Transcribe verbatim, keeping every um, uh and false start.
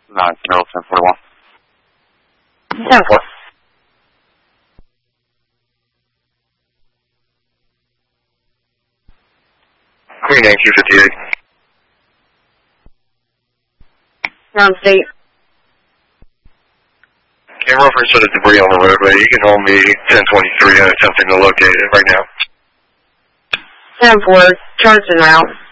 nine zero ten forty-one. ten four. Queen Yankee fifty-eight. Ground state. Camera reference to the debris on the roadway. You can hold me ten twenty-three. I'm attempting to locate it right now. ten four. Charging route.